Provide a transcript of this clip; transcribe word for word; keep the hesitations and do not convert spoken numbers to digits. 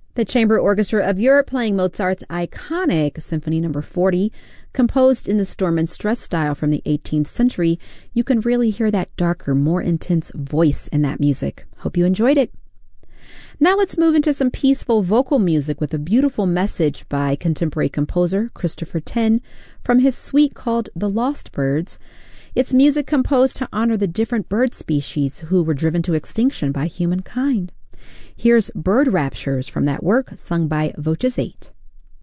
The Chamber Orchestra of Europe playing Mozart's iconic Symphony Number forty, composed in the Sturm und Stress style from the eighteenth century. You can really hear that darker, more intense voice in that music. Hope you enjoyed it. Now let's move into some peaceful vocal music with a beautiful message by contemporary composer Christopher Ten from his suite called The Lost Birds. It's music composed to honor the different bird species who were driven to extinction by humankind. Here's Bird Raptures from that work, sung by Voces eight.